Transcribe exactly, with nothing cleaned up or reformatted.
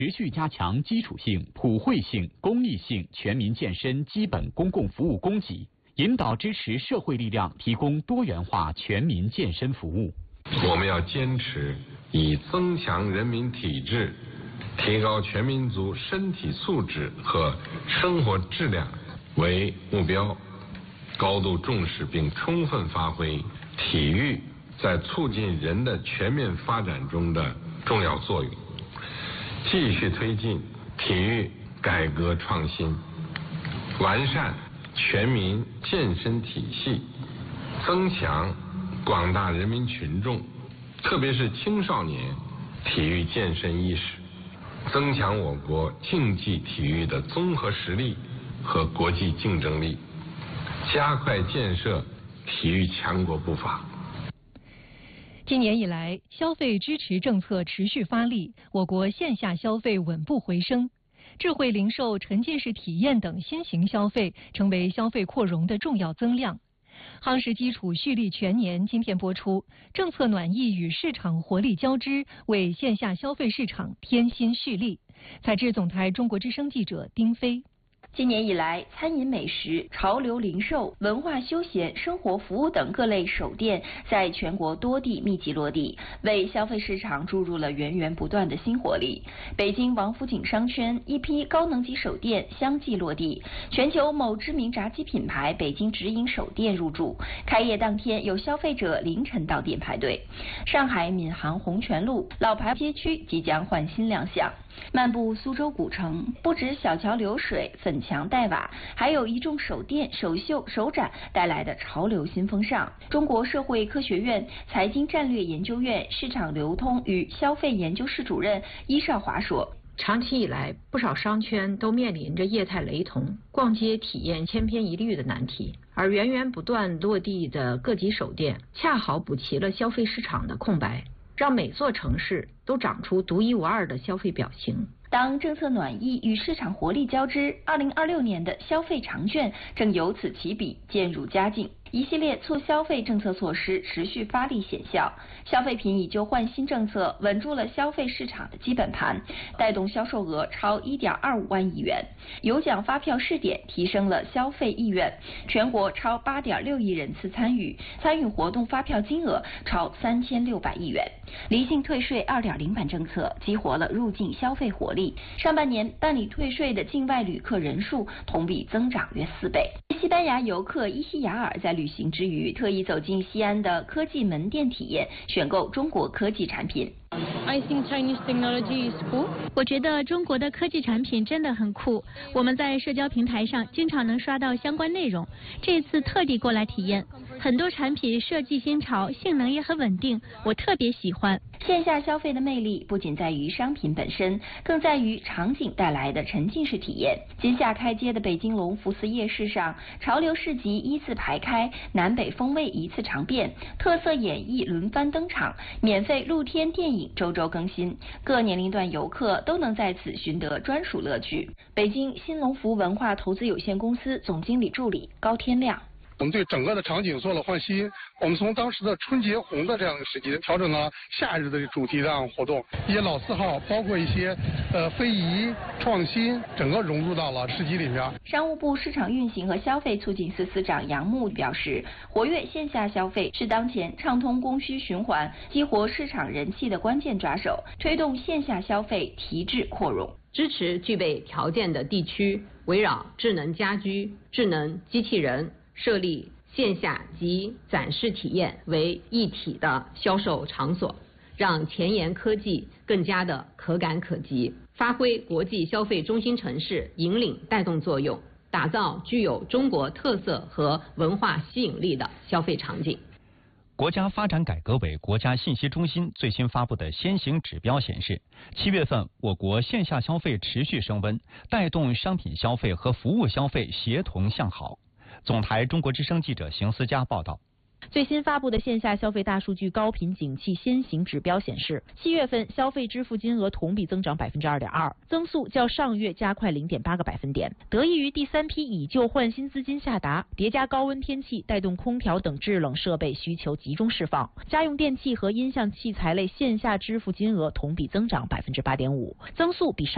持续加强基础性、普惠性、公益性全民健身基本公共服务供给，引导支持社会力量提供多元化全民健身服务。 我们要坚持以增强人民体质、提高全民族身体素质和生活质量为目标，高度重视并充分发挥体育在促进人的全面发展中的重要作用，继续推进体育改革创新，完善全民健身体系，增强广大人民群众，特别是青少年体育健身意识，增强我国竞技体育的综合实力和国际竞争力，加快建设体育强国步伐。 今年以来，消费支持政策持续发力，我国线下消费稳步回升，智慧零售、沉浸式体验等新型消费成为消费扩容的重要增量。夯实基础蓄力全年今天播出，政策暖意与市场活力交织，为线下消费市场添新蓄力。采自总台中国之声记者丁飞。 今年以来，餐饮美食、潮流零售、文化休闲、生活服务等各类首店在全国多地密集落地，为消费市场注入了源源不断的新活力。北京王府井商圈一批高能级首店相继落地，全球某知名炸鸡品牌北京直营首店入驻，开业当天有消费者凌晨到店排队。上海闵行红泉路老牌街区即将换新亮相。漫步苏州古城，不止小桥流水、粉墙黛瓦，还有一众手店、首秀、首展带来的潮流新风尚。中国社会科学院财经战略研究院市场流通与消费研究室主任伊少华说， 长期以来，不少商圈都面临着业态雷同、逛街体验千篇一律的难题，而源源不断落地的各级首店，恰好补齐了消费市场的空白，让每座城市都长出独一无二的消费表情。 当政策暖意与市场活力交织，二零二六年的消费长券正由此起笔渐入佳境。一系列促消费政策措施持续发力显效，消费品以旧换新政策稳住了消费市场的基本盘，带动销售额超 一点二五万亿元。有奖发票试点提升了消费意愿，全国超 八点六亿人次参与，参与活动发票金额超三千六百亿元。离境退税 二点零 版政策激活了入境消费活力，上半年办理退税的境外旅客人数同比增长约四倍。西班牙游客伊希雅尔在旅行之余，特意走进西安的科技门店体验，选购中国科技产品。 I think Chinese technology is cool. 我觉得中国的科技产品真的很酷，我们在社交平台上经常能刷到相关内容，这次特地过来体验，很多产品设计新潮，性能也很稳定，我特别喜欢。 线下消费的魅力不仅在于商品本身，更在于场景带来的沉浸式体验。今夏开街的北京隆福寺夜市上，潮流市集依次排开，南北风味一次尝遍，特色演绎轮番登场，免费露天电影周周更新，各年龄段游客都能在此寻得专属乐趣。北京新隆福文化投资有限公司总经理助理高天亮。 我们对整个的场景做了换新，我们从当时的春节红的这样的时节调整了夏日的主题这样活动，一些老字号包括一些呃非遗创新，整个融入到了市集里面。 商务部市场运行和消费促进司司长杨牧表示，活跃线下消费是当前畅通供需循环、激活市场人气的关键抓手，推动线下消费提质扩容。 支持具备条件的地区围绕智能家居、智能机器人设立线下及展示体验为一体的销售场所，让前沿科技更加的可感可及，发挥国际消费中心城市引领带动作用，打造具有中国特色和文化吸引力的消费场景。 国家发展改革委国家信息中心最新发布的先行指标显示，七月份我国线下消费持续升温，带动商品消费和服务消费协同向好。总台中国之声记者邢思佳报道。 最新发布的线下消费大数据高频景气先行指标显示，七月份消费支付金额同比增长百分之二点二，增速较上月加快零点八个百分点。得益于第三批以旧换新资金下达，叠加高温天气带动空调等制冷设备需求集中释放，家用电器和音像器材类线下支付金额同比增长百分之八点五，增速比上